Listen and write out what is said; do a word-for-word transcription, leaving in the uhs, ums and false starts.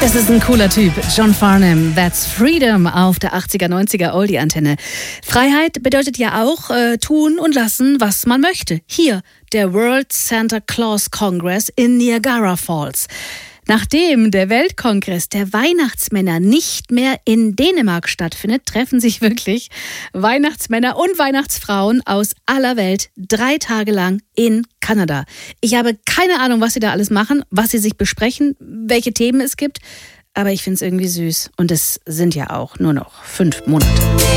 Das ist ein cooler Typ. John Farnham, That's Freedom auf der achtziger, neunziger Oldie-Antenne. Freiheit bedeutet ja auch äh, tun und lassen, was man möchte. Hier der World Santa Claus Congress in Niagara Falls. Nachdem der Weltkongress der Weihnachtsmänner nicht mehr in Dänemark stattfindet, treffen sich wirklich Weihnachtsmänner und Weihnachtsfrauen aus aller Welt drei Tage lang in Kanada. Ich habe keine Ahnung, was sie da alles machen, was sie sich besprechen, welche Themen es gibt, aber ich finde es irgendwie süß. Und es sind ja auch nur noch fünf Monate.